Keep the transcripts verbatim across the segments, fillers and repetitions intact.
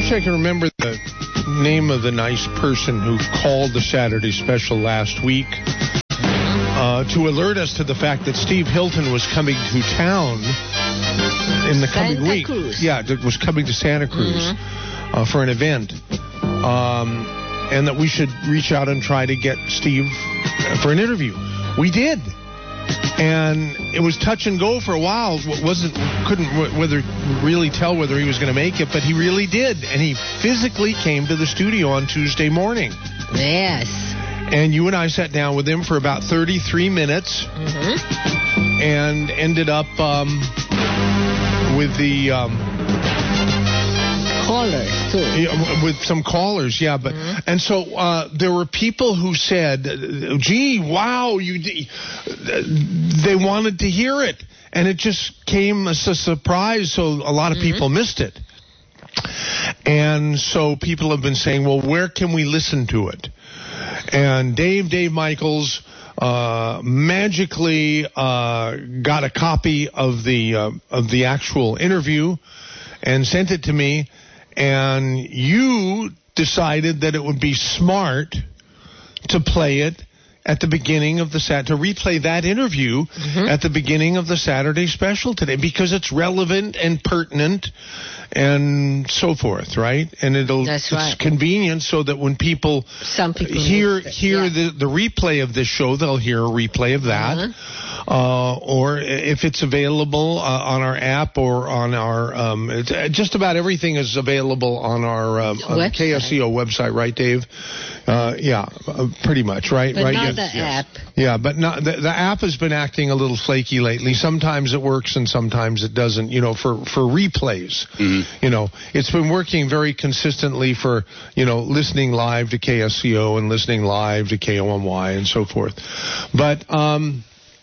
wish I could remember the name of the nice person who called the Saturday special last week uh, to alert us to the fact that Steve Hilton was coming to town in the coming Santa week. Cruz. Yeah, that was coming to Santa Cruz Mm-hmm. uh, for an event. Um, and that we should reach out and try to get Steve for an interview. We did. And it was touch and go for a while. Wasn't couldn't whether really tell whether he was going to make it, but he really did. And he physically came to the studio on Tuesday morning. Yes. And you and I sat down with him for about thirty-three minutes, Mm-hmm. and ended up um, with the um, Callers, too. yeah, with some callers. Yeah, but Mm-hmm. and so uh, there were people who said, "Gee, wow, you." They wanted to hear it, and it just came as a surprise. So a lot of Mm-hmm. people missed it. And so people have been saying, well, where can we listen to it? And Dave, Dave Michaels, uh, magically, uh, got a copy of the, uh, of the actual interview and sent it to me. And you decided that it would be smart to play it at the beginning of the Sat to replay that interview Mm-hmm. at the beginning of the Saturday special today because it's relevant and pertinent and so forth, right? And it'll That's it's right. convenient so that when people Some people hear missed it, hear yeah. the the replay of this show, they'll hear a replay of that. Uh-huh. Uh, or if it's available uh, on our app or on our um, it's, uh, just about everything is available on our um, on Website. K S E O website, right, Dave? Uh, yeah, uh, pretty much, right? But right. not Yes, the yes. app. Yeah, but not, the, the app has been acting a little flaky lately. Sometimes it works and sometimes it doesn't. You know, for for replays, Mm-hmm. you know, it's been working very consistently for you know listening live to K S E O and listening live to K O M Y and so forth. But um.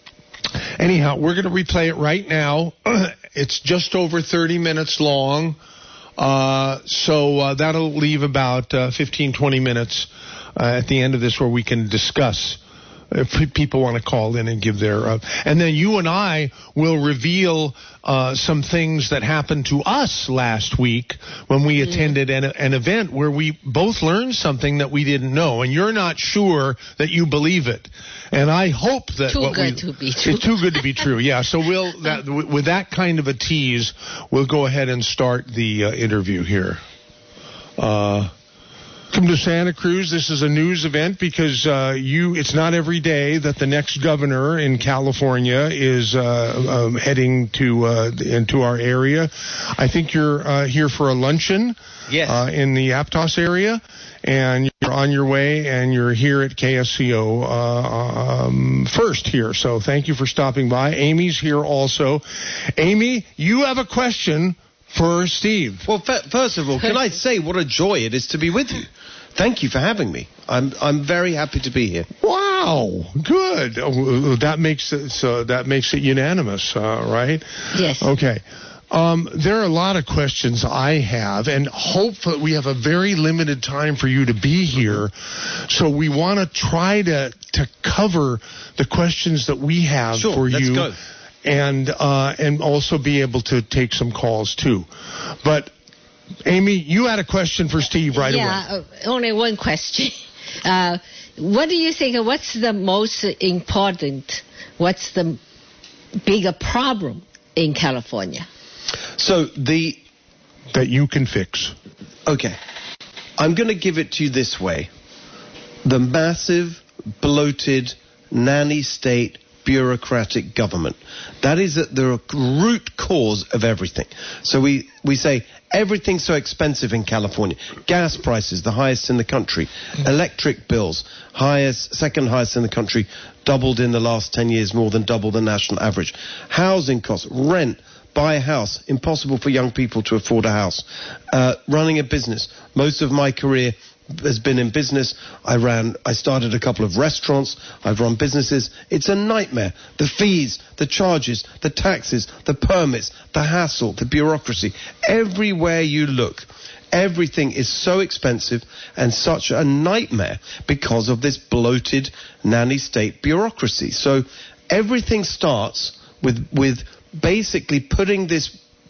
Anyhow, we're going to replay it right now. It's just over thirty minutes long. Uh, so uh, that'll leave about uh, fifteen, twenty minutes uh, at the end of this where we can discuss if pe- people want to call in and give their... Uh, and then you and I will reveal uh, some things that happened to us last week when we attended an, an event where we both learned something that we didn't know. And you're not sure that you believe it. And I hope that Too what good we, to be true. It's too good to be true. Yeah. So we'll that with that kind of a tease, we'll go ahead and start the uh, interview here. Uh, Welcome to Santa Cruz. This is a news event because uh, you. It's not every day that the next governor in California is uh, um, heading to uh, into our area. I think you're uh, here for a luncheon. Yes. Uh, in the Aptos area, and you're on your way, and you're here at K S C O uh, um, first here. So thank you for stopping by. Amy's here also. Amy, you have a question for Steve. Well, f- first of all, can I say what a joy it is to be with you? Thank you for having me. I'm I'm very happy to be here. Wow, good. Oh, that makes it so that makes it unanimous, uh, right? Yes. Okay. Um, there are a lot of questions I have, and hopefully we have a very limited time for you to be here. So we want to try to to cover the questions that we have Sure, for let's you. go. And uh, and also be able to take some calls too. But Amy, you had a question for Steve right away. Yeah, uh, only one question. Uh, what do you think, what's the most important, what's the bigger problem in California? So the That you can fix. okay, I'm going to give it to you this way: the massive, bloated, nanny state bureaucratic government. That is at the root cause of everything. So we, we say everything's so expensive in California. Gas prices, the highest in the country. Electric bills, highest, second highest in the country, doubled in the last ten years, more than double the national average. Housing costs, rent, buy a house, impossible for young people to afford a house. Uh, running a business. Most of my career has been in business. I ran, I started a couple of restaurants. I've run businesses. It's a nightmare. The fees, the charges, the taxes, the permits, the hassle, the bureaucracy. Everywhere you look, everything is so expensive and such a nightmare because of this bloated nanny state bureaucracy. So everything starts with, with basically putting this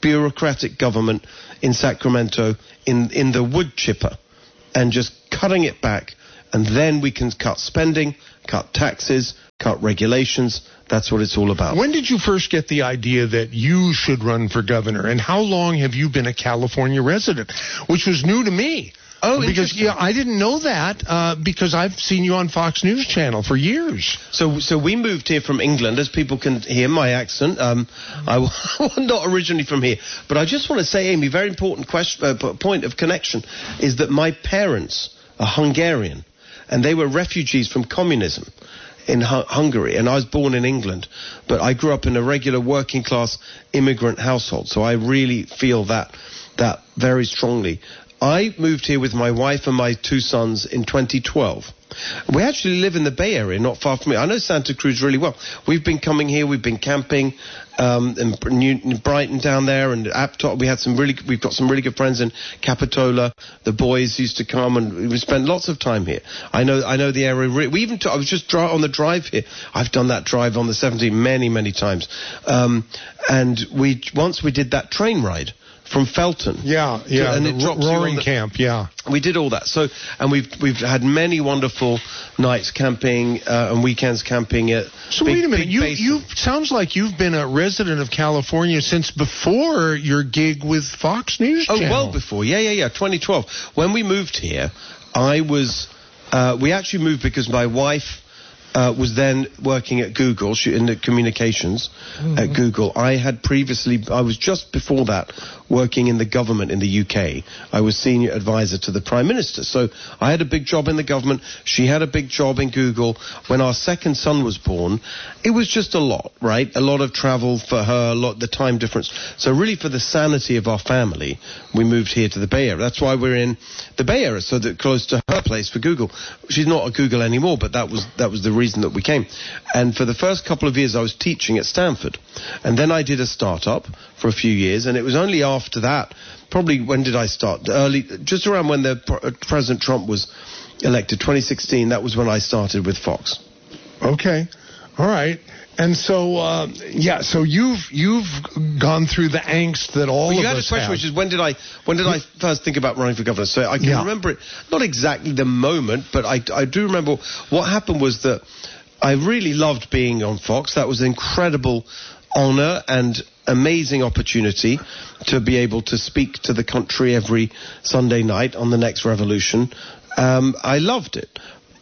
bureaucratic government in Sacramento in, in the wood chipper and just cutting it back, and then we can cut spending, cut taxes, cut regulations. That's what it's all about. When did you first get the idea that you should run for governor, and how long have you been a California resident? Which was new to me. Oh, because yeah, I didn't know that uh, because I've seen you on Fox News Channel for years. So, so we moved here from England, as people can hear my accent. Um, I was not originally from here, but I just want to say, Amy, very important question, uh, point of connection is that my parents are Hungarian, and they were refugees from communism in Hu- Hungary, and I was born in England, but I grew up in a regular working class immigrant household, so I really feel that that very strongly. I moved here with my wife and my two sons in twenty twelve. We actually live in the Bay Area, not far from here. I know Santa Cruz really well. We've been coming here, we've been camping um, in, New, in Brighton down there, and Aptos. We had some really, we've got some really good friends in Capitola. The boys used to come, and we spent lots of time here. I know, I know the area. We even, t- I was just dri- on the drive here. I've done that drive on the seventeen many, many times. Um, and we once we did that train ride from Felton. Yeah, yeah, to, and the it drops Roaring you on the, Camp, yeah. We did all that. So, and we've we've had many wonderful nights camping uh, and weekends camping at. So big, wait a minute, big you basin. you sounds like you've been a resident of California since before your gig with Fox News Oh, Channel. well before. Yeah, yeah, yeah. twenty twelve. When we moved here, I was. Uh, we actually moved because my wife. Uh, was then working at Google, she, in the communications mm-hmm. at Google. I had previously, I was just before that working in the government in the U K. I was senior advisor to the Prime Minister. So I had a big job in the government. She had a big job in Google. When our second son was born, it was just a lot, right? A lot of travel for her, a lot, the time difference. So really for the sanity of our family, we moved here to the Bay Area. That's why we're in the Bay Area, so that close to her place for Google. She's not at Google anymore, but that was, that was the reason that we came. And for the first couple of years I was teaching at Stanford, and then I did a startup for a few years, and it was only after that, probably when did I start? Early, just around when the uh, President Trump was elected, twenty sixteen, that was when I started with Fox. Okay, all right. And so, uh, yeah, so you've you've gone through the angst that all well, of you had us a question, have. which is when did I when did I first think about running for governor? So I can yeah. remember it, not exactly the moment, but I, I do remember what happened was that I really loved being on Fox. That was an incredible honor and amazing opportunity to be able to speak to the country every Sunday night on The Next Revolution. Um, I loved it,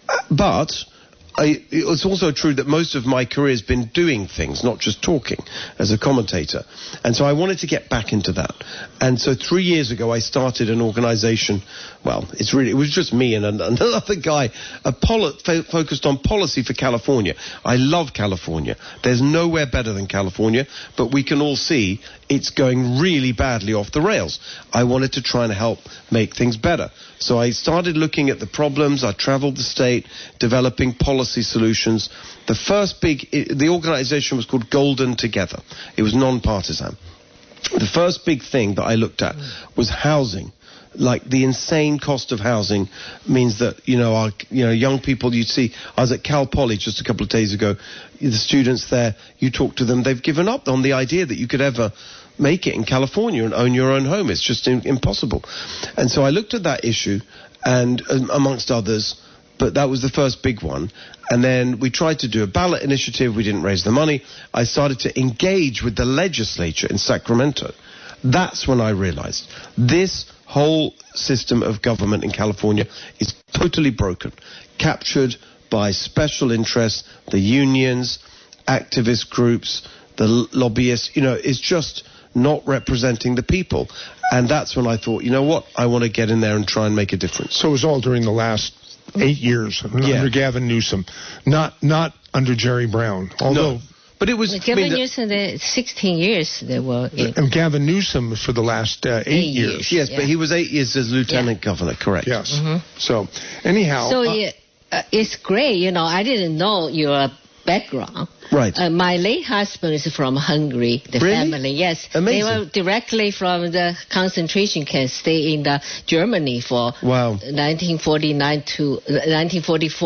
but I, it's also true that most of my career has been doing things, not just talking as a commentator. And so I wanted to get back into that. And so three years ago, I started an organization. Well, it's really, it was just me and another guy a poli- fo- focused on policy for California. I love California. There's nowhere better than California, but we can all see it's going really badly off the rails. I wanted to try and help make things better. So I started looking at the problems. I traveled the state, developing policy solutions. The first big, the organization was called Golden Together. It was non-partisan. The first big thing that I looked at was housing. Like the insane cost of housing means that, you know, our, you know, young people you see, I was at Cal Poly just a couple of days ago, the students there, you talk to them, they've given up on the idea that you could ever make it in California and own your own home. It's just in, impossible. And so I looked at that issue, and um, amongst others, but that was the first big one. And then we tried to do a ballot initiative. We didn't raise the money. I started to engage with the legislature in Sacramento. That's when I realized this whole system of government in California is totally broken, captured by special interests, the unions, activist groups, the lobbyists. You know, it's just not representing the people. And that's when I thought, you know what, I want to get in there and try and make a difference. So it was all during the last eight years yeah. under Gavin Newsom, not not under Jerry Brown. Although, no. But it was Gavin I mean, Newsom, the sixteen years they were in. And Gavin Newsom for the last uh, eight, eight years. years. Yes, yeah. but he was eight years as lieutenant yeah. governor, correct? Yes. Mm-hmm. So, anyhow. So uh, yeah, uh, it's great, you know, I didn't know your background. Right. Uh, my late husband is from Hungary, the really? family, yes. Amazing. They were directly from the concentration camp, stay in the Germany for wow. nineteen forty-nine to nineteen forty-four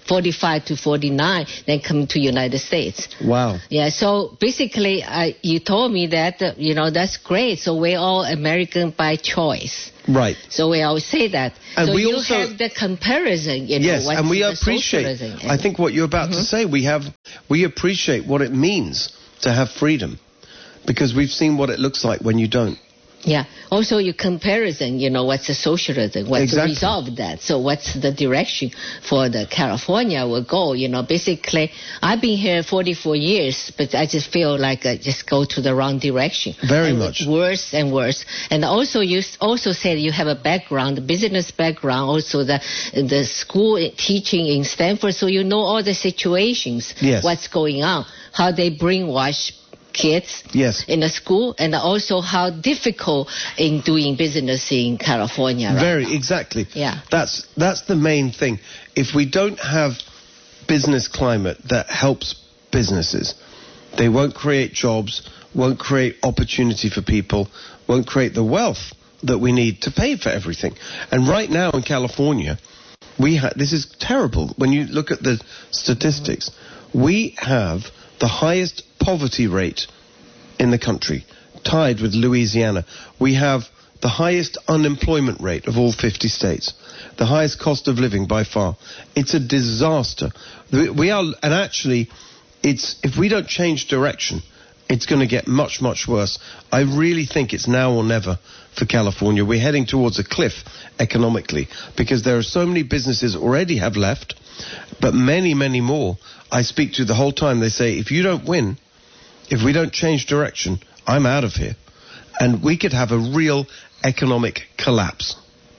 forty-five to forty-nine, then come to United States. Wow. Yeah, so basically, uh, you told me that, uh, you know, that's great. So we're all American by choice. Right. So we always say that. And so we you also have the comparison, you know. Yes, what's and we the appreciate, socialism. I think what you're about Mm-hmm. to say, we have, we appreciate what it means to have freedom, because we've seen what it looks like when you don't. Yeah. Also, your comparison, you know, what's the socialism? What's Exactly. the result of that? So what's the direction for the California will go? You know, basically, I've been here forty-four years, but I just feel like I just go to the wrong direction. Very and much. Worse and worse. And also, you s- also said you have a background, business background, also the the school teaching in Stanford, so you know all the situations, Yes. what's going on, how they brainwash kids Yes. in the school, and also how difficult in doing business in California. Right Very, now. exactly. Yeah. That's, that's the main thing. If we don't have business climate that helps businesses, they won't create jobs, won't create opportunity for people, won't create the wealth that we need to pay for everything. And right now in California, we ha- this is terrible. When you look at the statistics, we have the highest poverty rate in the country, tied with Louisiana. We have the highest unemployment rate of all fifty states, the highest cost of living by far. It's a disaster. We we are, and actually, it's, if we don't change direction, it's going to get much, much worse. I really think it's now or never for California. We're heading towards a cliff economically, because there are so many businesses already have left, but many, many more I speak to the whole time. They say, if you don't win, if we don't change direction, I'm out of here. And we could have a real economic collapse.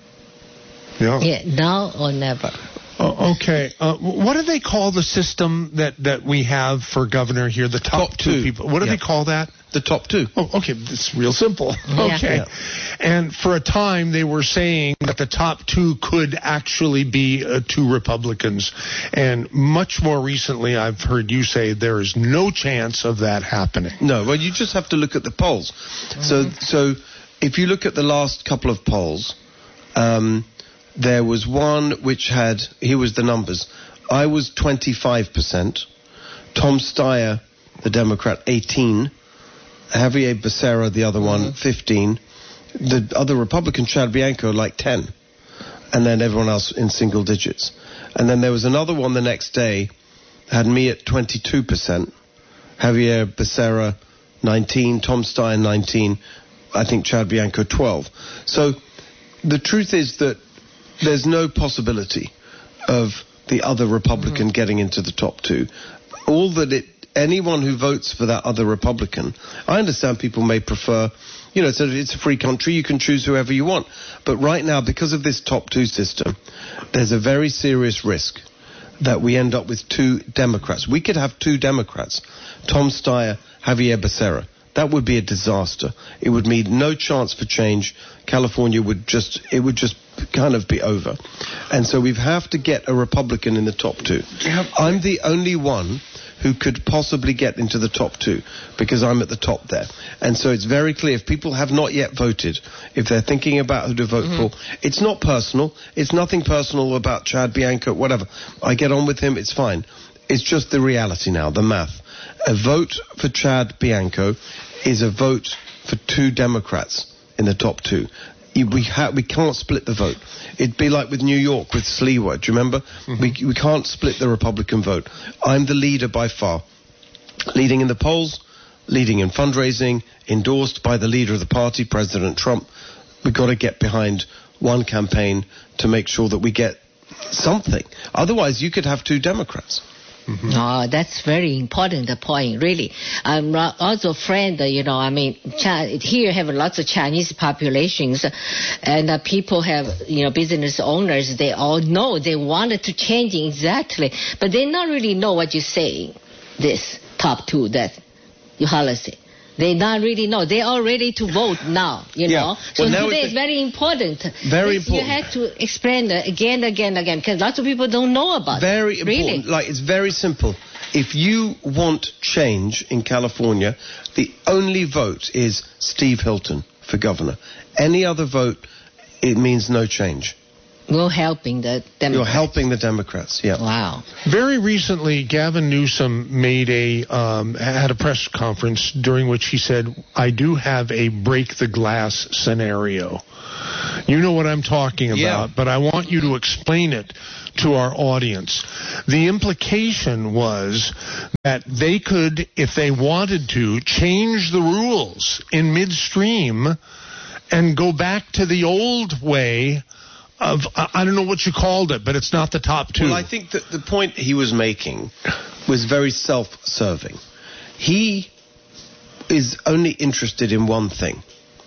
Yeah. Yeah, now or never. Uh, okay. Uh, what do they call the system that, that we have for governor here? The top, Top two two. people. What do Yeah. they call that? The top two. Oh, okay. It's real simple. Yeah. Okay. Yeah. And for a time, they were saying that the top two could actually be uh, two Republicans. And much more recently, I've heard you say there is no chance of that happening. No, well, you just have to look at the polls. So, so if you look at the last couple of polls, um, there was one which had, here was the numbers. I was twenty-five percent. Tom Steyer, the Democrat, eighteen. Javier Becerra, the other one, fifteen. The other Republican, Chad Bianco, like ten. And then everyone else in single digits. And then there was another one the next day, had me at twenty-two percent. Javier Becerra, nineteen. Tom Steyer, nineteen. I think Chad Bianco, twelve. So the truth is that there's no possibility of the other Republican getting into the top two. All that it, anyone who votes for that other Republican, I understand people may prefer, you know, so it's a free country, you can choose whoever you want. But right now, because of this top two system, there's a very serious risk that we end up with two Democrats. We could have two Democrats, Tom Steyer, Javier Becerra. That would be a disaster. It would mean no chance for change. California would just, it would just kind of be over. And so we have to get a Republican in the top two. I'm the only one who could possibly get into the top two, because I'm at the top there. And so it's very clear, if people have not yet voted, if they're thinking about who to vote mm-hmm. for, it's not personal. It's nothing personal about Chad Bianco, whatever. I get on with him, it's fine. It's just the reality now, the math. A vote for Chad Bianco is a vote for two Democrats in the top two. We ha- we can't split the vote. It'd be like with New York, with Sliwa. Do you remember? Mm-hmm. We we can't split the Republican vote. I'm the leader by far. Leading in the polls, leading in fundraising, endorsed by the leader of the party, President Trump. We've got to get behind one campaign to make sure that we get something. Otherwise, you could have two Democrats. Mm-hmm. Oh, that's very important point, really. I'm also a friend, you know, I mean, here have lots of Chinese populations, and uh, people have, you know, business owners, they all know they wanted to change exactly, but they not really know what you're saying, this top two, that you policy. They not really know. They are ready to vote now, you yeah. know. So well, today is very important. Very this, important. You have to explain it again, again, again, because lots of people don't know about very it. Very important. Really? Like, it's very simple. If you want change in California, the only vote is Steve Hilton for governor. Any other vote, it means no change. You're helping the Democrats. You're helping the Democrats, yeah. Wow. Very recently, Gavin Newsom made a um, had a press conference during which he said, "I do have a break the glass scenario." You know what I'm talking about, yeah. but I want you to explain it to our audience. The implication was that they could, if they wanted to, change the rules in midstream and go back to the old way of, I don't know what you called it, but it's not the top two. Well, I think that the point he was making was very self-serving. He is only interested in one thing: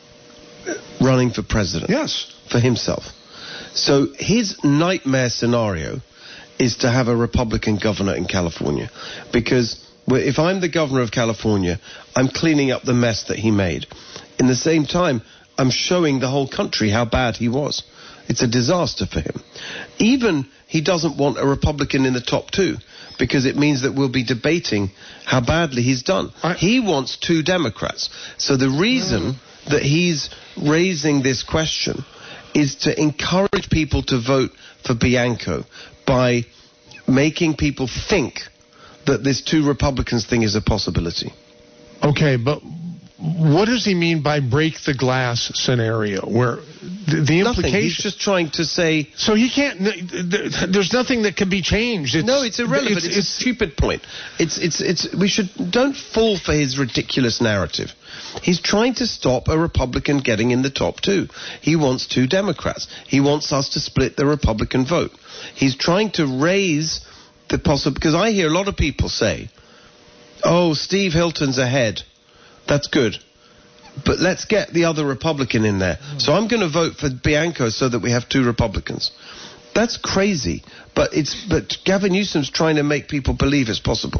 running for president. Yes. For himself. So his nightmare scenario is to have a Republican governor in California. Because if I'm the governor of California, I'm cleaning up the mess that he made. In the same time, I'm showing the whole country how bad he was. It's a disaster for him. Even he doesn't want a Republican in the top two, because it means that we'll be debating how badly he's done. I, he wants two Democrats. So the reason mm. that he's raising this question is to encourage people to vote for Bianco by making people think that this two Republicans thing is a possibility. Okay, but what does he mean by break the glass scenario? Where the, the Nothing. implication? He's just trying to say. So he can't. There's nothing that can be changed. It's, no, it's irrelevant. It's, it's, it's a stupid point. It's it's it's. We should don't fall for his ridiculous narrative. He's trying to stop a Republican getting in the top two. He wants two Democrats. He wants us to split the Republican vote. He's trying to raise the possible. Because I hear a lot of people say, "Oh, Steve Hilton's ahead. That's good. But let's get the other Republican in there. So I'm going to vote for Bianco so that we have two Republicans." That's crazy. But it's but Gavin Newsom's trying to make people believe it's possible.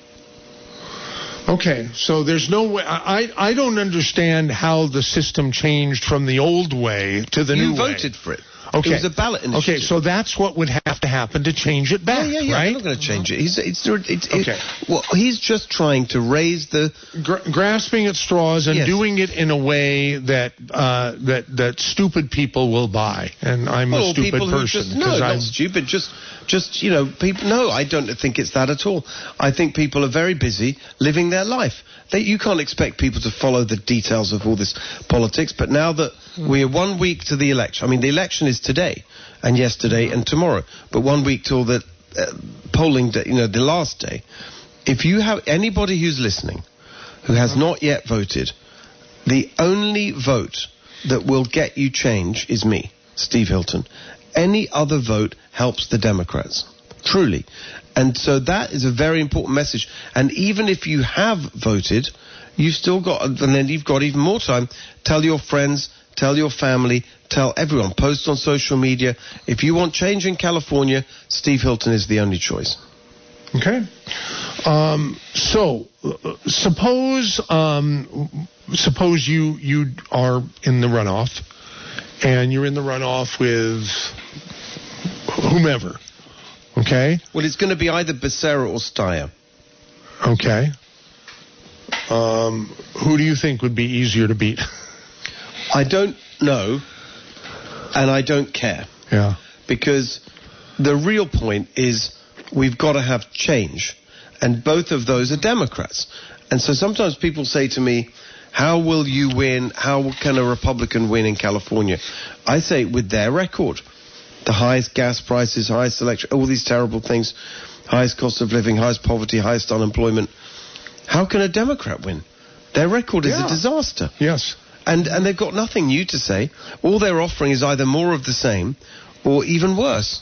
Okay, so there's no way. I I don't understand how the system changed from the old way to the you new way. You voted for it. Okay. It was a ballot initiative. Okay, so that's what would have to happen to change it back, yeah, yeah, yeah. right? I'm not going to change it. He's, it's, it's, okay. It, well, he's just trying to raise the... Gra- grasping at straws and yes. doing it in a way that uh, that that stupid people will buy. And I'm well, a stupid people person. Who just, no, I'm not stupid. Just, just, you know, people... No, I don't think it's that at all. I think people are very busy living their life. They, you can't expect people to follow the details of all this politics, but now that mm. we're one week to the election... I mean, the election is today and yesterday and tomorrow, but one week till the uh, polling day, you know, the last day. If you have anybody who's listening who has not yet voted, the only vote that will get you change is me, Steve Hilton. Any other vote helps the Democrats, truly. And so that is a very important message. And even if you have voted, you've still got, and then you've got even more time. Tell your friends, tell your family, tell everyone. Post on social media. If you want change in California, Steve Hilton is the only choice. Okay. Um, so, uh, suppose um, suppose you you are in the runoff, and you're in the runoff with whomever. Okay. Well, it's going to be either Becerra or Steyer. Okay. Um, who do you think would be easier to beat? I don't know, and I don't care. Yeah. Because the real point is we've got to have change, and both of those are Democrats. And so sometimes people say to me, how will you win? How can a Republican win in California? I say with their record. The highest gas prices, highest election, all these terrible things, highest cost of living, highest poverty, highest unemployment. How can a Democrat win? Their record is yeah. a disaster. Yes. And and they've got nothing new to say. All they're offering is either more of the same or even worse.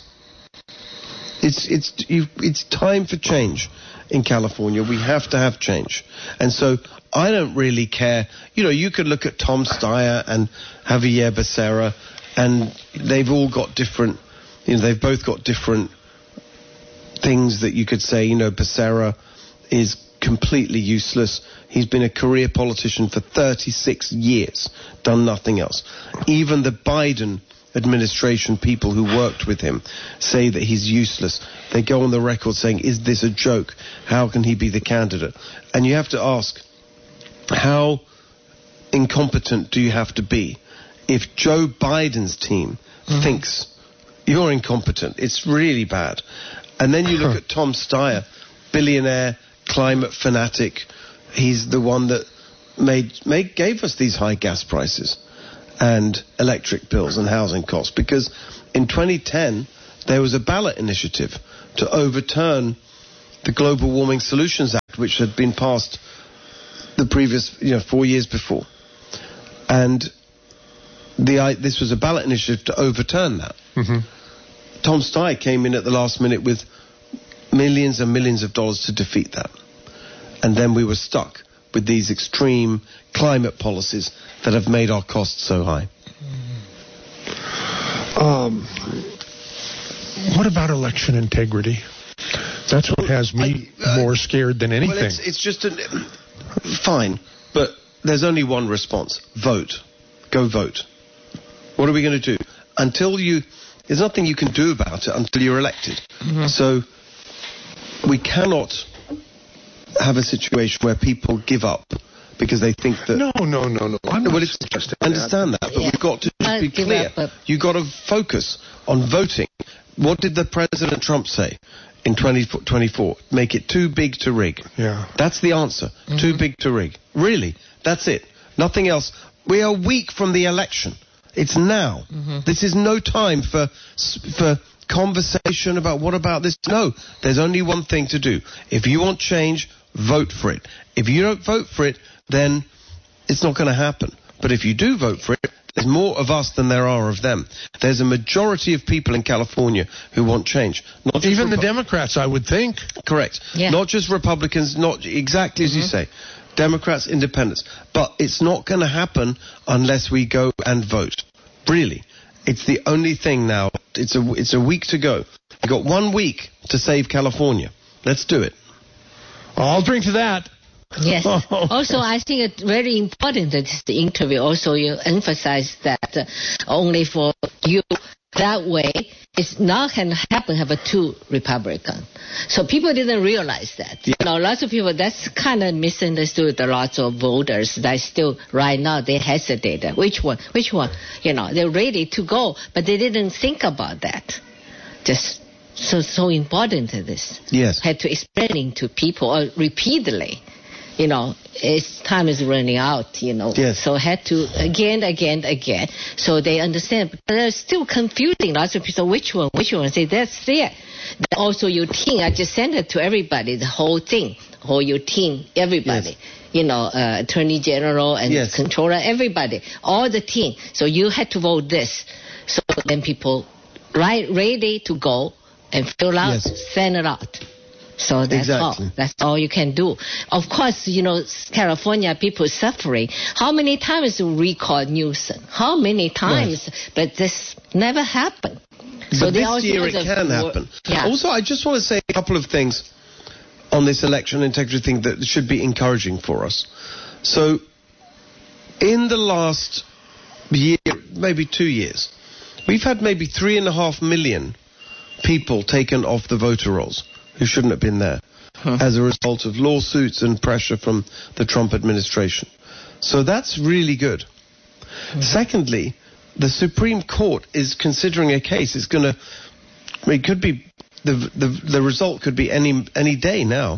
It's it's you, it's time for change in California. We have to have change. And so I don't really care. You know, you could look at Tom Steyer and Javier Becerra, and they've all got different, you know, they've both got different things that you could say. You know, Becerra is completely useless. He's been a career politician for thirty-six years, done nothing else. Even the Biden administration people who worked with him say that he's useless. They go on the record saying, is this a joke? How can he be the candidate? And you have to ask, how incompetent do you have to be if Joe Biden's team mm-hmm. thinks You're incompetent. It's really bad. And then you look at Tom Steyer, billionaire, climate fanatic. He's the one that made, made gave us these high gas prices and electric bills and housing costs, because in twenty ten there was a ballot initiative to overturn the Global Warming Solutions Act, which had been passed the previous, you know, four years before. And the I, this was a ballot initiative to overturn that. Mm-hmm. Tom Steyer came in at the last minute with millions and millions of dollars to defeat that. And then we were stuck with these extreme climate policies that have made our costs so high. Um, what about election integrity? That's what has me I, uh, more scared than anything. Well, it's, it's just a, fine, but there's only one response. Vote. Go vote. What are we going to do? Until you... There's nothing you can do about it until you're elected. Mm-hmm. So we cannot have a situation where people give up because they think that... No, no, no, no. I'm well, it's, I understand that, that but yeah. we've got to just be clear. Up, you've got to focus on voting. What did the President Trump say in twenty twenty-four? Make it too big to rig. Yeah. That's the answer. Mm-hmm. Too big to rig. Really. That's it. Nothing else. We are a week from the election. It's now. Mm-hmm. This is no time for for conversation about what about this. No, there's only one thing to do. If you want change, vote for it. If you don't vote for it, then it's not going to happen. But if you do vote for it, there's more of us than there are of them. There's a majority of people in California who want change. Not just Even Repu- the Democrats, I would think. Correct. Yeah. Not just Republicans, not exactly mm-hmm. as you say. Democrats, independents. But it's not going to happen unless we go and vote. Really. It's the only thing now. It's a, it's a week to go. We've got one week to save California. Let's do it. I'll drink to that. Yes. Also, I think it's very important that this interview also you emphasize that uh, only for you. That way, it's not going to happen have a two Republican. So people didn't realize that. Yeah. You know, lots of people, that's kind of misunderstood. Lots of voters that still, right now, they hesitate. Which one? Which one? You know, they're ready to go, but they didn't think about that. Just so, so important to this. Yes. Had to explain to people uh, repeatedly. You know, its time is running out, you know. Yes. So had to again, again, again. So they understand. But they're still confusing. Lots of people, which one, which one? Say, that's there. Also, your team, I just sent it to everybody, the whole thing. Whole your team, everybody. Yes. You know, uh, Attorney General and yes. Controller, everybody. All the team. So you had to vote this. So then people, right, ready to go and fill out, yes. send it out. So that's exactly. all. That's all you can do. Of course, you know, California people suffering. How many times we recall Newsom? How many times? Right. But this never happened. So but this year it can happen. Yeah. Also, I just want to say a couple of things on this election integrity thing that should be encouraging for us. So, in the last year, maybe two years, we've had maybe three and a half million people taken off the voter rolls who shouldn't have been there huh. as a result of lawsuits and pressure from the Trump administration. So that's really good. Mm-hmm. Secondly, the Supreme Court is considering a case. It's going to, I mean, it could be, the, the, the result could be any, any day now,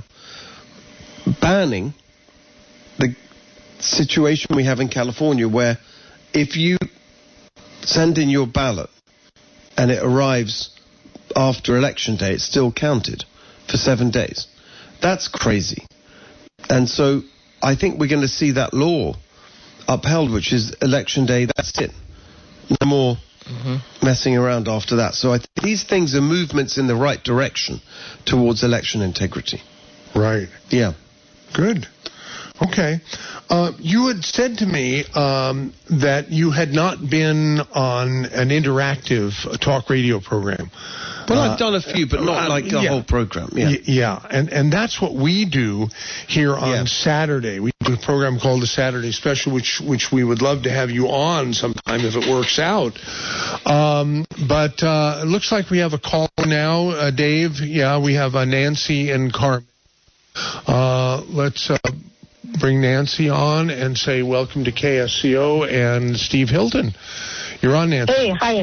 banning the situation we have in California where if you send in your ballot and it arrives after election day, it's still counted for seven days. That's crazy. And so I think we're going to see that law upheld, which is election day, that's it. No more mm-hmm. messing around after that. So I think these things are movements in the right direction towards election integrity. Right. Yeah. Good. Okay. Uh, you had said to me um, that you had not been on an interactive talk radio program. Well, I've done a few, but not uh, like a yeah. whole program. Yeah, y- yeah, and and that's what we do here on yeah. Saturday. We do a program called the Saturday Special, which which we would love to have you on sometime if it works out. Um, but uh, it looks like we have a call now, uh, Dave. Yeah, we have uh, Nancy and Carmen. Uh, let's uh, bring Nancy on and say welcome to K S C O and Steve Hilton. You're on, Nancy. Hey, hi.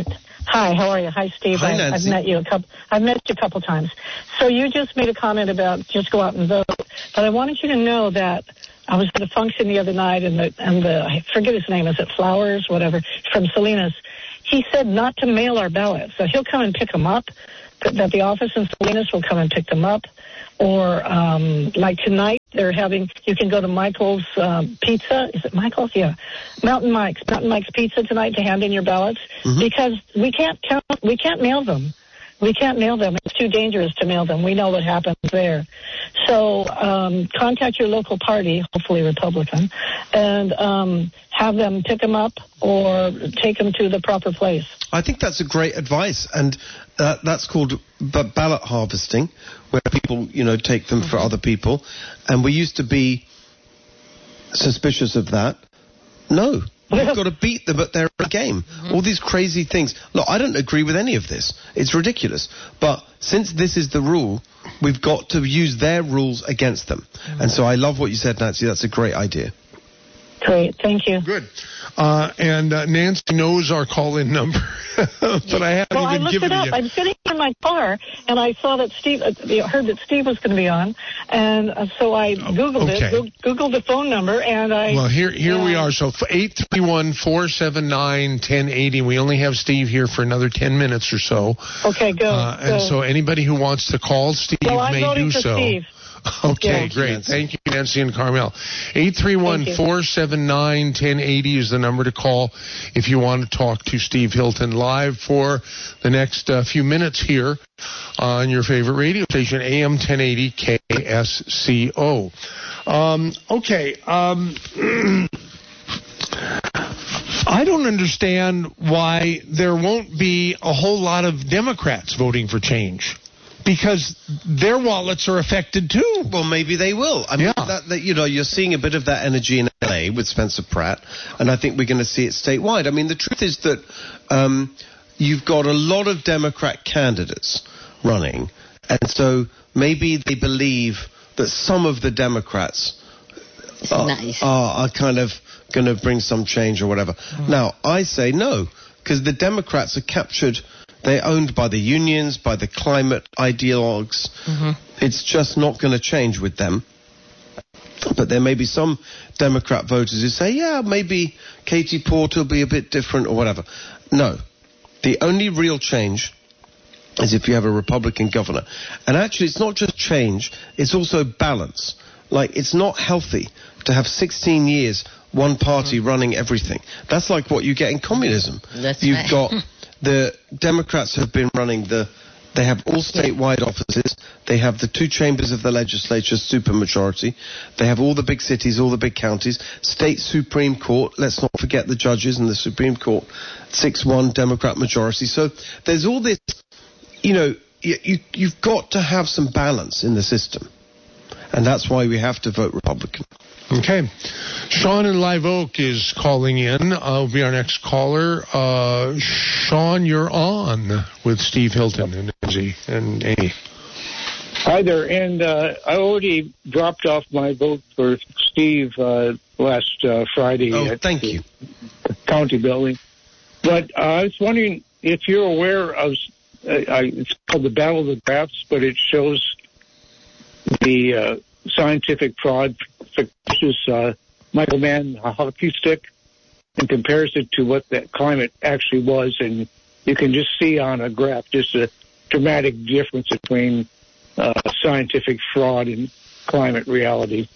Hi, how are you? Hi, Steve. Hi, I, Nancy. I've met you a couple. I've met you a couple times. So you just made a comment about just go out and vote, but I wanted you to know that I was at a function the other night, and the and the I forget his name. Is it Flowers? Whatever, from Salinas. He said not to mail our ballots. So he'll come and pick them up. That the office in Salinas will come and pick them up, or um, like tonight they're having. You can go to Michael's um, Pizza. Is it Michael's? Yeah, Mountain Mike's. Mountain Mike's Pizza tonight to hand in your ballots mm-hmm. because we can't count. We can't mail them. We can't mail them. It's too dangerous to mail them. We know what happens there. So um, contact your local party, hopefully Republican, and um, have them pick them up or take them to the proper place. I think that's a great advice, and uh, that's called b- ballot harvesting, where people, you know, take them mm-hmm. for other people. And we used to be suspicious of that. No. We've got to beat them at their game. Mm-hmm. All these crazy things. Look, I don't agree with any of this. It's ridiculous. But since this is the rule, we've got to use their rules against them. Mm-hmm. And so I love what you said, Nancy. That's a great idea. Great. Thank you. Good. Uh, and uh, Nancy knows our call-in number, but I haven't well, even I given it up. it yet. I'm sitting in my car, and I saw that Steve, uh, heard that Steve was going to be on, and uh, so I Googled okay. it, go- Googled the phone number, and I... Well, here here uh, we are. So eight three one, four seven nine, one zero eight zero. We only have Steve here for another ten minutes or so. Okay, go. Uh, and go. so anybody who wants to call Steve well, I'm may voting do for so. Steve. Okay, yeah. great. Nancy. Thank you, Nancy and Carmel. eight three one, four seven nine, one zero eight zero is the number to call if you want to talk to Steve Hilton live for the next uh, few minutes here on your favorite radio station, A M ten eighty K S C O. Um, okay. Um, I don't understand why there won't be a whole lot of Democrats voting for change. Because their wallets are affected too. Well, maybe they will. I mean, yeah. that, that, you know, you're seeing a bit of that energy in L A with Spencer Pratt, and I think we're going to see it statewide. I mean, the truth is that um, you've got a lot of Democrat candidates running, and so maybe they believe that some of the Democrats are, nice. are, are kind of going to bring some change or whatever. Mm. Now, I say no, because the Democrats are captured. They're owned by the unions, by the climate ideologues. Mm-hmm. It's just not going to change with them. But there may be some Democrat voters who say, yeah, maybe Katie Porter will be a bit different or whatever. No. The only real change is if you have a Republican governor. And actually, it's not just change, it's also balance. Like, it's not healthy to have sixteen years, one party mm-hmm. running everything. That's like what you get in communism. That's You've right. got... The Democrats have been running the, they have all statewide offices, they have the two chambers of the legislature, supermajority, they have all the big cities, all the big counties, state Supreme Court, let's not forget the judges in the Supreme Court, six one Democrat majority. So there's all this, you know, you, you, you've got to have some balance in the system. And that's why we have to vote Republican. Okay. Sean in Live Oak is calling in. Uh, will be our next caller. Uh, Sean, you're on with Steve Hilton and Nancy and Amy. Hi there, and uh, I already dropped off my vote for Steve uh, last uh, Friday oh, at thank the you. county building. But uh, I was wondering if you're aware of, uh, I, it's called the Battle of the Graphs, but it shows the uh, scientific fraud versus uh, Michael Mann a hockey stick and compares it to what that climate actually was, and you can just see on a graph just a dramatic difference between uh, scientific fraud and climate reality.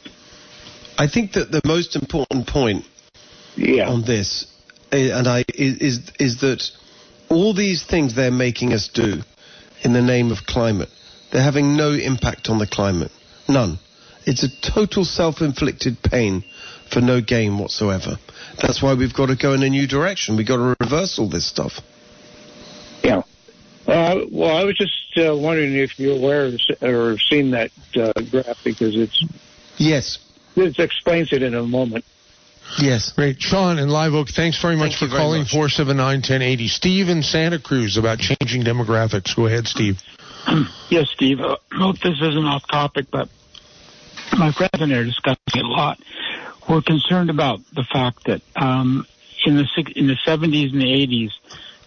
I think that the most important point yeah. on this, and I is is that all these things they're making us do in the name of climate, they're having no impact on the climate, none. It's a total self-inflicted pain for no gain whatsoever. That's why we've got to go in a new direction. We've got to reverse all this stuff. Yeah. Uh, well, I was just uh, wondering if you're aware or have seen that uh, graph, because it's yes, it explains it in a moment. Yes. Great. Sean in Live Oak, thanks very much Thank for calling four seven nine, one zero eight zero. Steve in Santa Cruz about changing demographics. Go ahead, Steve. Yes, Steve. I hope this isn't off topic, but my friends and I are discussing it a lot. We're concerned about the fact that um, in the in the seventies and the eighties,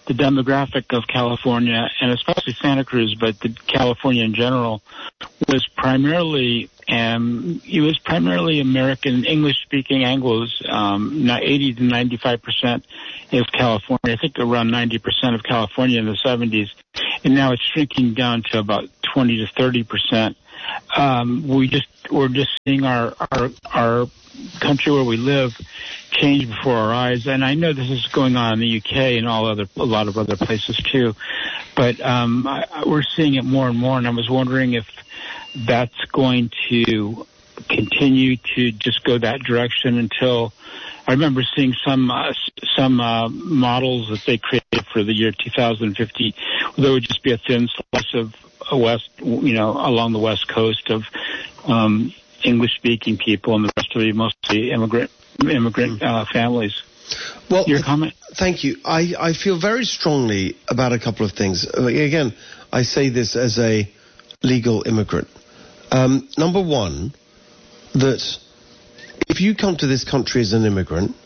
the demographic of California, and especially Santa Cruz, but the California in general, was primarily um, it was primarily American English-speaking Anglos. Um, eighty to ninety-five percent of California. I think around ninety percent of California in the seventies, and now it's shrinking down to about twenty to thirty percent. Um, we just we're just seeing our our our country where we live change before our eyes, and I know this is going on in the U K and all other a lot of other places too, but um, I, we're seeing it more and more. And I was wondering if that's going to continue to just go that direction until. I remember seeing some uh, some uh, models that they created for the year two thousand fifty. There would just be a thin slice of a west, you know, along the west coast of um, English-speaking people, and the rest of it mostly immigrant immigrant uh, families. Well, your comment? Thank you. I, I feel very strongly about a couple of things. Again, I say this as a legal immigrant. Um, number one, that if you come to this country as an immigrant,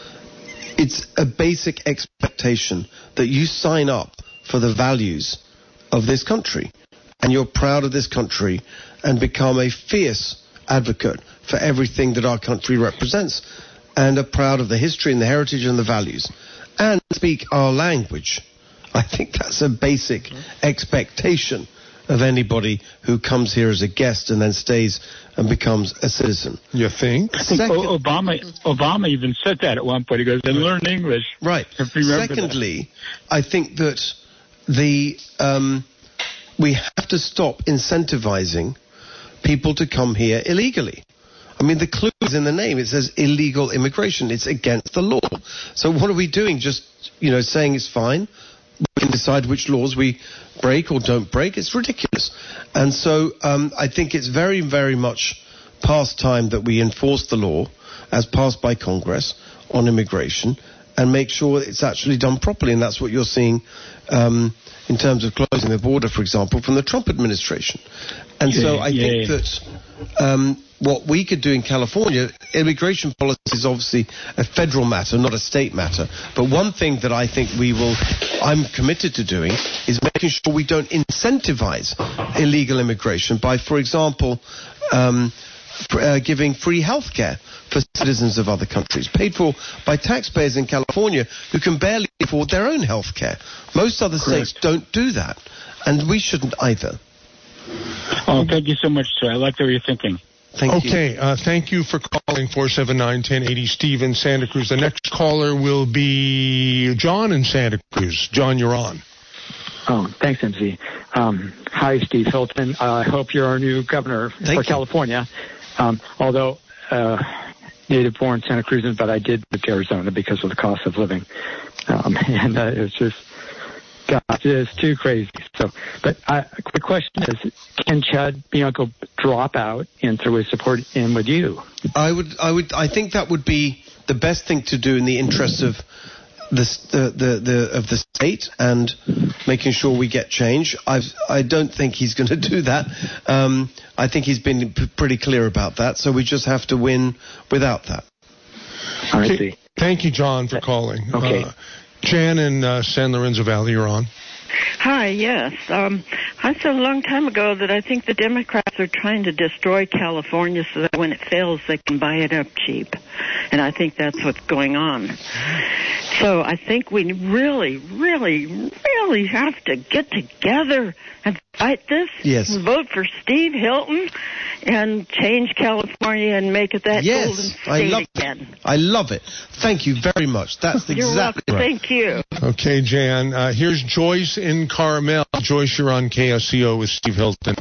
it's a basic expectation that you sign up for the values of this country, and you're proud of this country and become a fierce advocate for everything that our country represents, and are proud of the history and the heritage and the values, and speak our language. I think that's a basic expectation of anybody who comes here as a guest and then stays and becomes a citizen. You think? I think Second, Obama Obama even said that at one point. He goes, and learn English. Right. Secondly, that. I think that the um, we have to stop incentivizing people to come here illegally. I mean, the clue is in the name. It says illegal immigration. It's against the law. So what are we doing? Just, you know, saying it's fine? We can decide which laws we break or don't break. It's ridiculous. And so um, I think it's very, very much past time that we enforce the law as passed by Congress on immigration and make sure it's actually done properly. And that's what you're seeing um, in terms of closing the border, for example, from the Trump administration. And yeah, so I yeah, think yeah. that um, what we could do in California, immigration policy is obviously a federal matter, not a state matter. But one thing that I think we will, I'm committed to doing, is making sure we don't incentivize illegal immigration by, for example, um, for, uh, giving free health care for citizens of other countries, paid for by taxpayers in California who can barely afford their own health care. Most other Correct. states don't do that, and we shouldn't either. Oh, thank you so much, sir. I like the way you're thinking. Thank okay, uh, thank you for calling four seven nine, one zero eight zero, Steve in Santa Cruz. The next caller will be John in Santa Cruz. John, you're on. Oh, thanks, M C. Um, hi, Steve Hilton. Uh, I hope you're our new governor thank for you. California. Um, although uh, native-born Santa Cruzan, but I did move to Arizona because of the cost of living. Um, and uh, it's just... God, it's too crazy. So, but uh, a quick question is: can Chad Bianco drop out and throw his support in with you? I would, I would, I think that would be the best thing to do in the interests of the the the, the of the state and making sure we get change. I I don't think he's going to do that. Um, I think he's been p- pretty clear about that. So we just have to win without that. I okay. see. Thank you, John, for calling. Okay. Uh, Jan in uh, San Lorenzo Valley, you're on. Hi, yes. Um, I said a long time ago that I think the Democrats are trying to destroy California so that when it fails, they can buy it up cheap. And I think that's what's going on. So I think we really, really, really have to get together and fight this. Yes. And vote for Steve Hilton and change California and make it that yes, golden state I love again. It. I love it. Thank you very much. That's You're exactly welcome. right. Thank you. Okay, Jan. Uh, here's Joyce in Carmel. Joyce, you're on K S C O with Steve Hilton.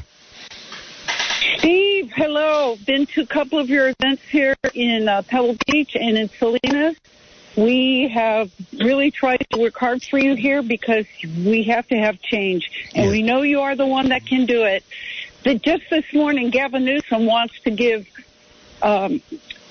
Steve, hello. Been to a couple of your events here in uh, Pebble Beach and in Salinas. We have really tried to work hard for you here because we have to have change. And yes. we know you are the one that can do it. But just this morning, Gavin Newsom wants to give um,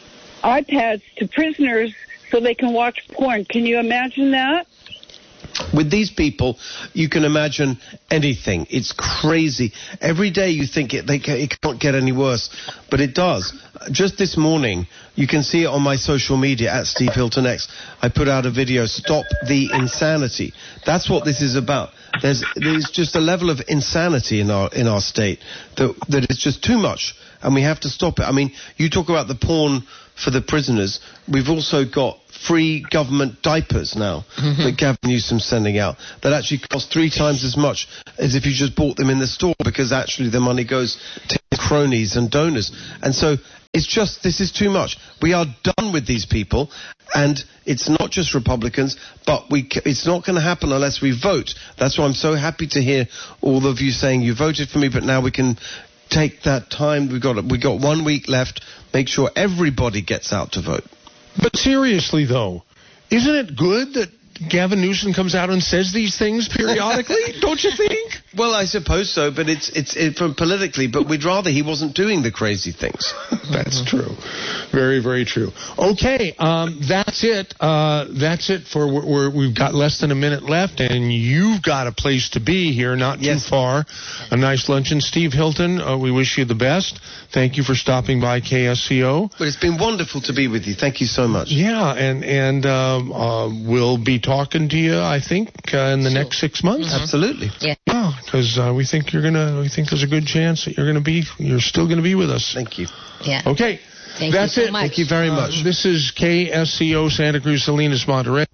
iPads to prisoners so they can watch porn. Can you imagine that? With these people, you can imagine anything. It's crazy. Every day you think it, they, it can't get any worse, but it does. Just this morning, you can see it on my social media, at Steve Hilton X. I put out a video, Stop the Insanity. That's what this is about. There's, there's just a level of insanity in our, in our state that, that is just too much, and we have to stop it. I mean, you talk about the porn for the prisoners. We've also got free government diapers now mm-hmm. that Gavin Newsom's sending out that actually cost three times as much as if you just bought them in the store, because actually the money goes to cronies and donors. And so it's just, this is too much. We are done with these people, and it's not just Republicans, but we it's not going to happen unless we vote. That's why I'm so happy to hear all of you saying you voted for me, but now we can take that time. We've got, we got one week left. Make sure everybody gets out to vote. But seriously, though, isn't it good that Gavin Newsom comes out and says these things periodically? Don't you think? Well, I suppose so, but it's it's it, from politically. But we'd rather he wasn't doing the crazy things. That's true, very very true. Okay, um, that's it. Uh, that's it for we're, we're, we've got less than a minute left, and you've got a place to be here, not yes. too far. A nice luncheon, Steve Hilton. Uh, we wish you the best. Thank you for stopping by K S C O. But it's been wonderful to be with you. Thank you so much. Yeah, and and um, uh, we'll be talking to you, I think, uh, in the sure. next six months. Mm-hmm. Absolutely. Yeah. Yeah, because uh, we think you're gonna. We think there's a good chance that you're gonna be. You're still gonna be with us. Thank you. Yeah. Okay. Thank That's you so it. much. Thank you very much. Uh, this is K S C O Santa Cruz, Salinas, Monterey.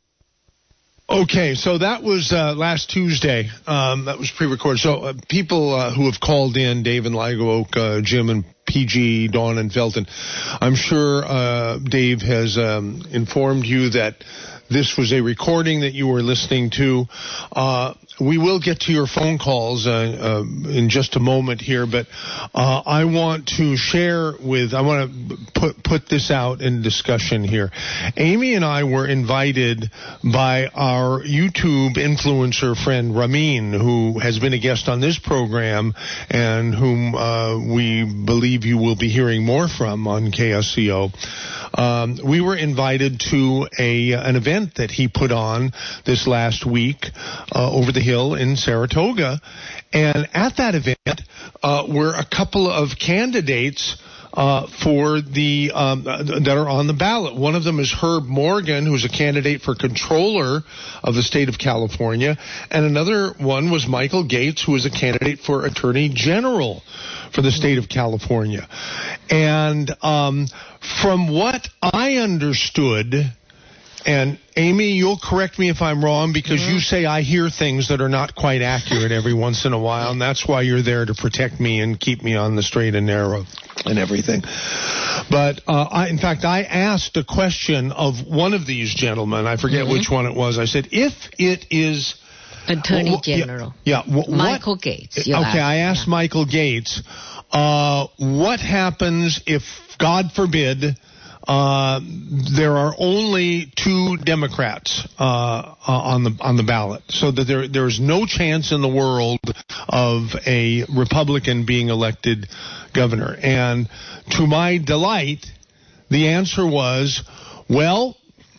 Okay, so that was uh, last Tuesday. Um, that was pre-recorded. So uh, people uh, who have called in, Dave and Ligo Oak, uh, Jim and P G, Dawn and Felton, I'm sure uh, Dave has um, informed you that this was a recording that you were listening to. Uh, we will get to your phone calls uh, uh, in just a moment here, but uh, I want to share with, I want to put put this out in discussion here. Amy and I were invited by our YouTube influencer friend Ramin, who has been a guest on this program and whom uh, we believe you will be hearing more from on K S C O. Um, we were invited to a an event that he put on this last week uh, over the hill in Saratoga, and at that event uh, were a couple of candidates uh, for the um, that are on the ballot. One of them is Herb Morgan, who's a candidate for controller of the state of California, and another one was Michael Gates, who is a candidate for attorney general for the state of California. And um, from what I understood, and Amy, you'll correct me if I'm wrong, because mm-hmm. you say I hear things that are not quite accurate every once in a while, and that's why you're there to protect me and keep me on the straight and narrow and everything. But, uh, I, in fact, I asked a question of one of these gentlemen. I forget mm-hmm. which one it was. I said, if it is Attorney well, General. Yeah. yeah wh- Michael what, Gates. Okay, asked, I asked yeah. Michael Gates, uh, what happens if, God forbid, uh, there are only two Democrats uh, uh, on the on the ballot, so that there there is no chance in the world of a Republican being elected governor. And to my delight, the answer was, well,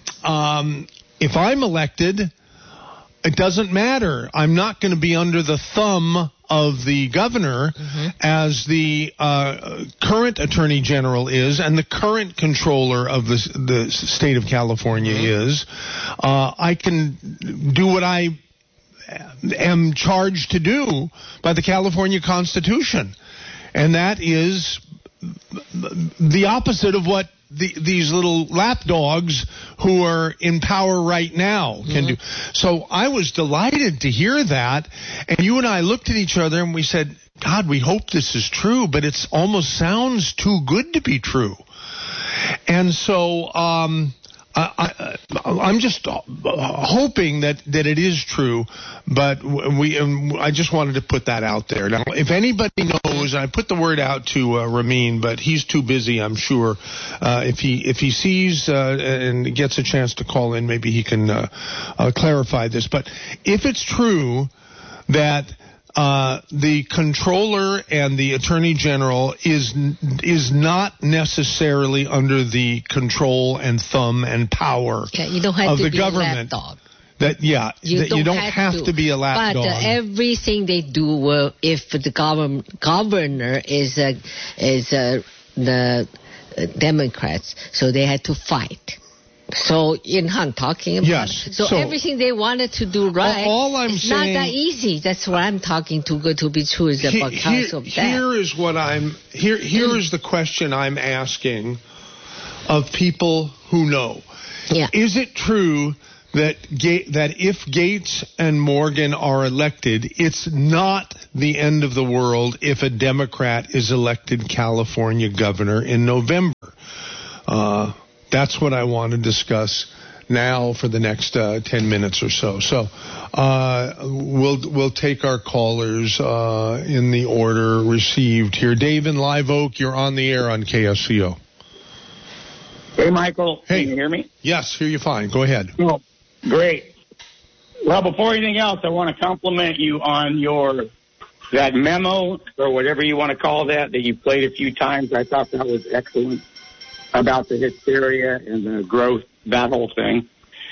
um, if I'm elected, it doesn't matter. I'm not going to be under the thumb of the governor mm-hmm. as the uh, current attorney general is and the current controller of the, the state of California mm-hmm. is. Uh, I can do what I am charged to do by the California Constitution. And that is the opposite of what The, these little lapdogs who are in power right now can mm-hmm. do. So I was delighted to hear that, and you and I looked at each other and we said, God, we hope this is true, but it almost sounds too good to be true. And so um, I, I, I'm just hoping that, that it is true, but we um, I just wanted to put that out there. Now, if anybody knows, I put the word out to uh, Ramin, but he's too busy, I'm sure. Uh, if he if he sees uh, and gets a chance to call in, maybe he can uh, uh, clarify this. But if it's true that Uh, the controller and the attorney general is is not necessarily under the control and thumb and power yeah, you don't have of to the be government. A lapdog. That yeah, You that don't, you don't have, have to. to be a But lapdog. uh, everything they do, will, if the govern, governor is uh, is uh, the uh, Democrats, so they had to fight. So in Han talking about. Yes. So, so everything they wanted to do right. All I'm it's saying, not that easy. That's what I'm talking to good to be true is he, about council of that. Here is what I'm here. Here is the question I'm asking of people who know. Yeah. Is it true that Ga- that if Gates and Morgan are elected, it's not the end of the world if a Democrat is elected California governor in November? Uh, that's what I want to discuss now for the next uh, ten minutes or so. So uh, we'll we'll take our callers uh, in the order received here. Dave in Live Oak, you're on the air on K S C O. Hey, Michael. Hey. Can you hear me? Yes, hear you fine. Go ahead. Oh, great. Well, before anything else, I want to compliment you on your that memo or whatever you want to call that that you played a few times. I thought that was excellent about the hysteria and the growth, that whole thing.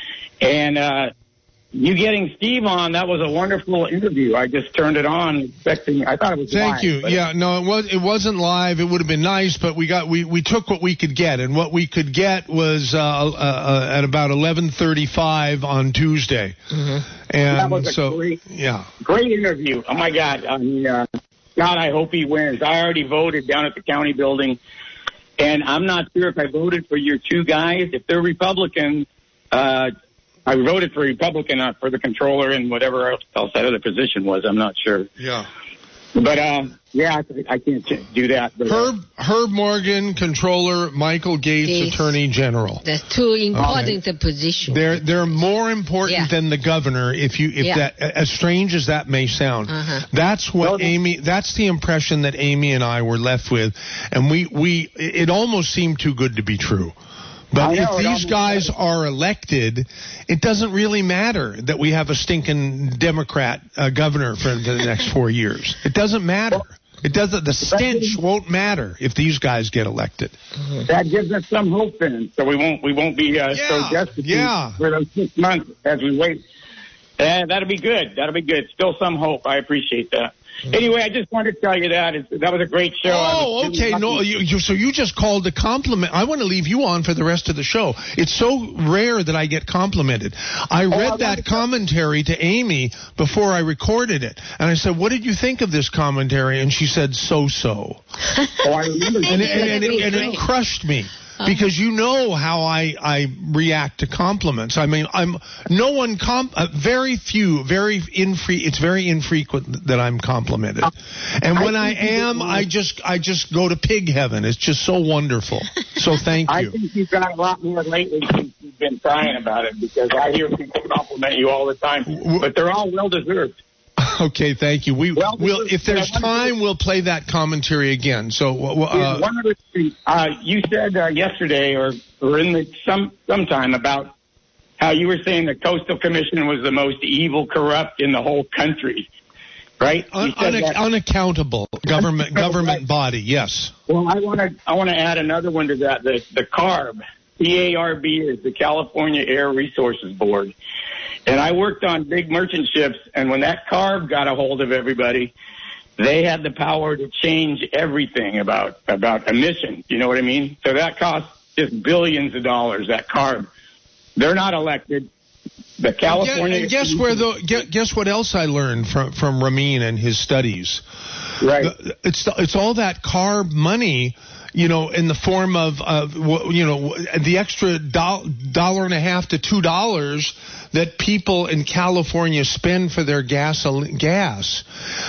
And uh, you getting Steve on, that was a wonderful interview. I just turned it on expecting, I thought it was Thank live, you. but- Yeah, no, it was it wasn't live. It would have been nice, but we got we, we took what we could get, and what we could get was uh, uh, at about eleven thirty-five on Tuesday. Mm-hmm. And That was a so great- yeah. Great interview. Oh, my God. I mean, uh, God, I hope he wins. I already voted down at the county building, and I'm not sure if I voted for your two guys. If they're Republican, uh, I voted for Republican, not for the controller and whatever else, else that other position was. I'm not sure. Yeah. But, uh, yeah, I, I can't do that. But, uh, Herb Herb Morgan, controller, Michael Gates, Gates. attorney general. That's too important Okay. the position. They're they're more important Yeah. than the governor. If you if Yeah. that as strange as that may sound, Uh-huh. that's what No, no. Amy. That's the impression that Amy and I were left with, and we we it almost seemed too good to be true. But I know, if it these almost guys does. are elected, it doesn't really matter that we have a stinking Democrat uh, governor for the next four years. It doesn't matter. It doesn't. The stench won't matter if these guys get elected. that gives us some hope then, so we won't we won't be uh, so Yeah, destitute yeah. for those six months as we wait. Uh, that'll be good. That'll be good. Still some hope. I appreciate that. Anyway, I just wanted to tell you that it's, that was a great show. I Oh, was really okay. lucky. No, you, you, so you just called to compliment. I want to leave you on for the rest of the show. It's so rare that I get complimented. I I read wanted that to- commentary to Amy before I recorded it, and I said, "What did you think of this commentary?" And she said, "So-so," Oh, I remember and, that. and, and, it, and it crushed me. Because you know how I, I react to compliments. I mean, I'm no one com uh, very few, very infre it's very infrequent that I'm complimented. And when I, I think you am, did well. I just I just go to pig heaven. It's just so wonderful. So thank I you. think you've got a lot more lately since you've been crying about it, because I hear people compliment you all the time, but they're all well deserved. Okay, thank you. We Well, will if there's I wanted to- time, we'll play that commentary again. So uh, Here's one other thing. Uh, you said uh, yesterday, or, or in the some sometime, about how you were saying the Coastal Commission was the most evil, corrupt in the whole country, right? You un- said unac- that. unaccountable government government Right. body. Yes. Well, I want to I want to add another one to that. The the CARB, C A R B, is the California Air Resources Board, and I worked on big merchant ships. And when that CARB got a hold of everybody, they had the power to change everything about about emissions. You know what I mean? So that costs just billions of dollars. That CARB, they're not elected. The California. And guess where the gu- guess what else I learned from from Ramin and his studies. Right. The- It's it's all that CARB money, you know, in the form of of you know the extra do- dollar and a half to two dollars that people in California spend for their gasoline gas.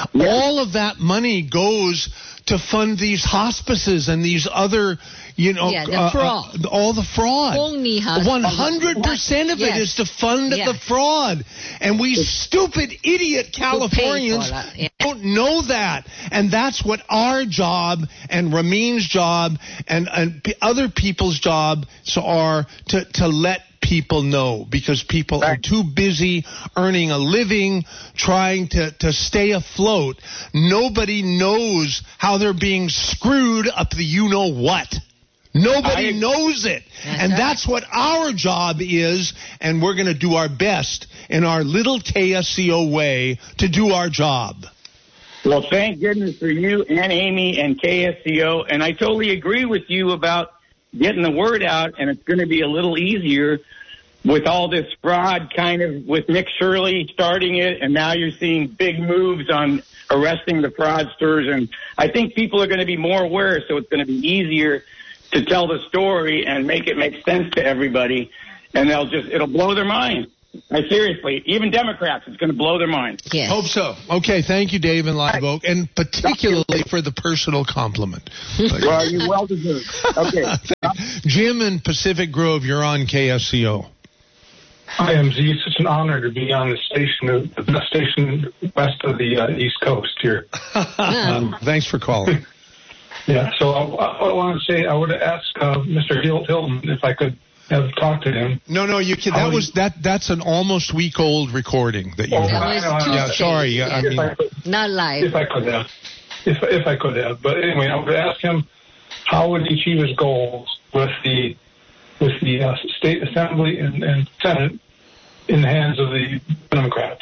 All of that money goes to fund these hospices and these other, you know, Yeah, the uh, fraud. uh, all the fraud. Only hospitals. One hundred percent of it Yes. is to fund Yes. the fraud, and we stupid idiot Californians that, yeah. don't know that, and that's what our job and Ramin's job and and p- other people's jobs are to to let people know, because people are Right. too busy earning a living, trying to, to stay afloat. Nobody knows how they're being screwed up the you know what. Nobody I, knows it. That's and right. that's what our job is, and we're going to do our best in our little K S C O way to do our job. Well, thank goodness for you and Amy and K S C O, and I totally agree with you about getting the word out, and it's going to be a little easier with all this fraud kind of, with Nick Shirley starting it, and now you're seeing big moves on arresting the fraudsters, and I think people are going to be more aware, so it's going to be easier to tell the story and make it make sense to everybody, and they'll just, it'll blow their mind. I seriously, even Democrats, it's going to blow their mind. Yes. Hope so. Okay, thank you, Dave in Live Oak, and particularly for the personal compliment. Well, you well deserved. Okay. Jim in Pacific Grove, you're on K S C O. Hi, M Z. It's such an honor to be on the station, the best station west of the uh, East Coast here. um, Thanks for calling. Yeah, so I, I want to say I would ask uh, Mister Hil- Hilton if I could have talked to him. No, no, you can. That was that. That's an almost week old recording that you. Oh, have. I know, I know. Yeah, sorry. I If mean, I could, Not live. if I could have, if if I could have, but anyway, I would ask him how would he achieve his goals with the with the uh, state assembly and, and Senate in the hands of the Democrats.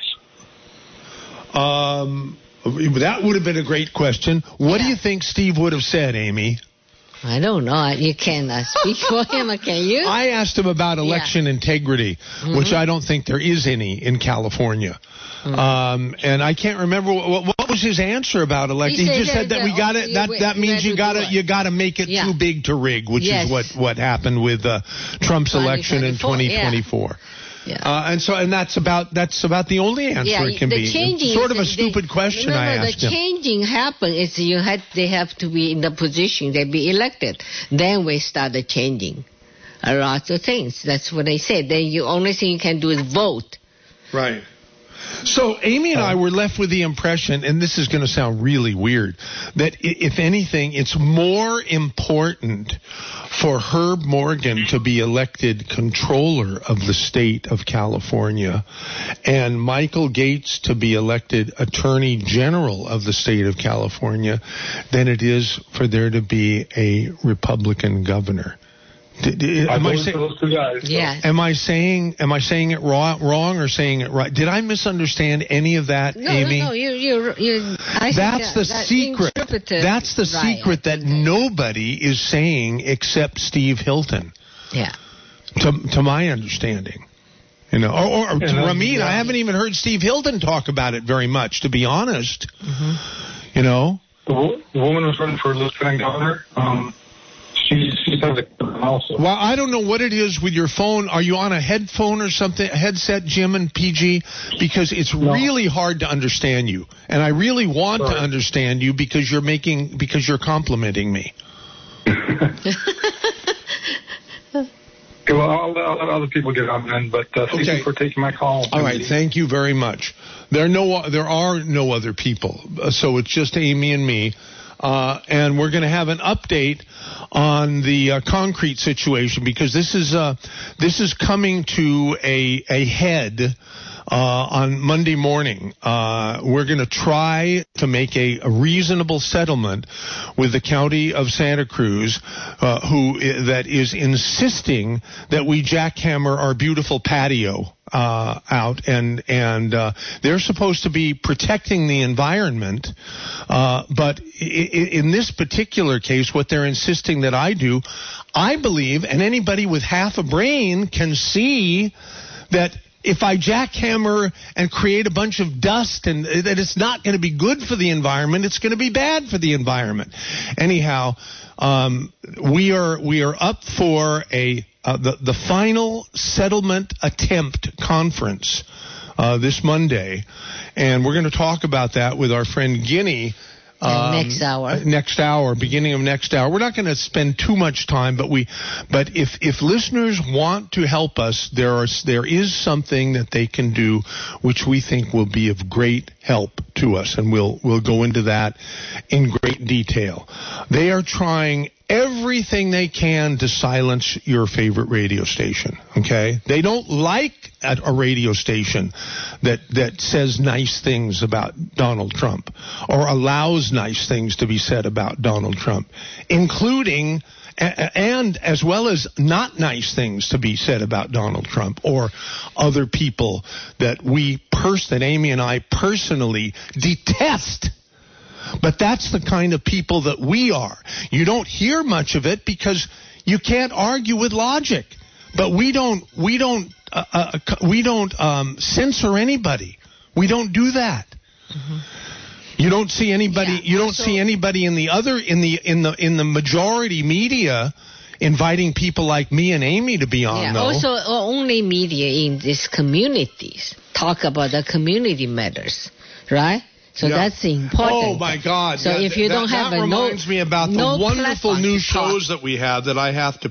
um, that would have been a great question. What do Yeah. you think Steve would have said, Amy? I don't know. You can uh, speak for him, can you? I asked him about election integrity, Mhm. which I don't think there is any in California. Mhm. Um, and I can't remember what, what was his answer about election. He He, said just said that that we the- got it. you That wait- that you means had you to got do to it. you got to make it Yeah. too big to rig, which Yes. is what what happened with uh, Trump's election in twenty twenty twenty-four, twenty-four. Yeah. Uh, and so, and that's about that's about the only answer Yeah, it can the be. changing Sort of a is- stupid they- question I remember, asked the him. changing happen is you had they have to be in the position they be elected. Then we started changing a lot of things. That's what they said. Then you only thing you can do is vote. Right. So Amy and I were left with the impression, and this is going to sound really weird, that i- if anything, it's more important for Herb Morgan to be elected controller of the state of California and Michael Gates to be elected attorney general of the state of California than it is for there to be a Republican governor. D- d- I am I voted say- for those two guys. so- Yeah. Am I saying am I saying it wrong, wrong or saying it right? Did I misunderstand any of that, No, Amy? no, no. You, you, you. I think That's that- the that secret. interpreted That's the right, secret I that think. nobody is saying except Steve Hilton, Yeah. to to my understanding. You know, or, or, or to Yeah, Ramin, yeah. I haven't even heard Steve Hilton talk about it very much, to be honest. Mm-hmm. You know. The, wo- the woman who's running for lieutenant governor, um, she she says it also. Well, I don't know what it is with your phone. Are you on a headphone or something, a headset, Jim and P G? Because it's No. really hard to understand you, and I really want to Sorry. understand you because you're making because you're complimenting me. Okay, well, I'll, I'll let other people get on then, but uh, thank Okay. you for taking my call. All right, thank you very much. There are no there are no other people, uh, so it's just Amy and me. Uh, and we're going to have an update on the uh, concrete situation because this is uh, this is coming to a a head uh, on Monday morning. Uh, we're going to try to make a, a reasonable settlement with the county of Santa Cruz, uh, who i- that is insisting that we jackhammer our beautiful patio uh, out, and and uh, they're supposed to be protecting the environment, uh, but i- i- in this particular case, what they're insisting that I do, I believe, and anybody with half a brain can see that if I jackhammer and create a bunch of dust and that it's not going to be good for the environment, it's going to be bad for the environment. Anyhow, um, we are we are up for a uh, the the final settlement attempt conference uh, this Monday, and we're going to talk about that with our friend Guinea. And next hour. uh, Next hour, beginning of next hour. We're not going to spend too much time, but we, but if if listeners want to help us, there are there is something that they can do, which we think will be of great help to us, and we'll we'll go into that in great detail. They are trying everything they can to silence your favorite radio station, okay? They don't like a, a radio station that, that says nice things about Donald Trump or allows nice things to be said about Donald Trump, including and as well as not nice things to be said about Donald Trump or other people that we, pers- that Amy and I personally detest. But that's the kind of people that we are. You don't hear much of it because you can't argue with logic. But we don't, we don't, uh, uh, we don't um, censor anybody. We don't do that. Mm-hmm. You don't see anybody. Yeah, you don't so, see anybody in the other in the in the in the majority media inviting people like me and Amy to be on. Yeah. Though. Also, only media in these communities talk about the community matters, right? So yeah. that's important. Oh my God! So yeah, if you that, don't have that a reminds no, me about no the wonderful new shows that we have that I have to